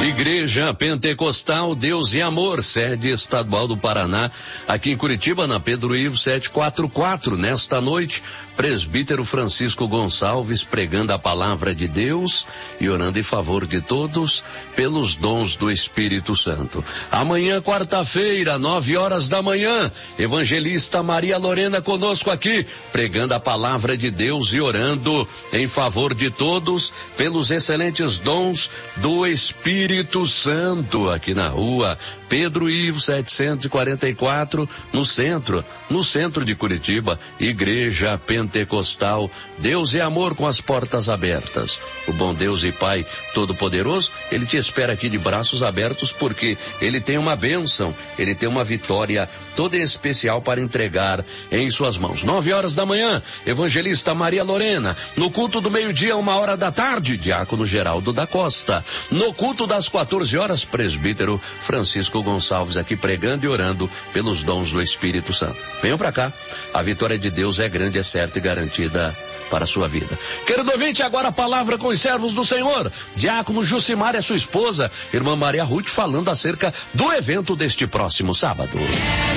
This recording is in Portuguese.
Igreja Pentecostal Deus e Amor, sede estadual do Paraná, aqui em Curitiba, na Pedro Ivo 744. Nesta noite, presbítero Francisco Gonçalves pregando a palavra de Deus e orando em favor de todos pelos dons do Espírito Santo. Amanhã, quarta-feira, 9 horas da manhã, evangelista Maria Lorena conosco aqui, pregando a palavra de Deus e orando em favor de todos pelos excelentes dons do Espírito Santo, aqui na rua Pedro Ivo 744, no centro de Curitiba. Igreja Pentecostal Deus e Amor, com as portas abertas. O bom Deus e Pai Todo-Poderoso, Ele te espera aqui de braços abertos, porque Ele tem uma bênção, Ele tem uma vitória toda especial para entregar em suas mãos. 9 horas da manhã, evangelista Maria Lorena. No culto do meio-dia, 1 da tarde, diácono Geraldo da Costa. No culto das 14 horas, presbítero Francisco Gonçalves aqui pregando e orando pelos dons do Espírito Santo. Venham para cá. A vitória de Deus é grande, é certa e garantida para a sua vida. Querido ouvinte, agora a palavra com os servos do Senhor. Diácono Jucimar e a sua esposa, irmã Maria Ruth, falando acerca do evento deste próximo sábado.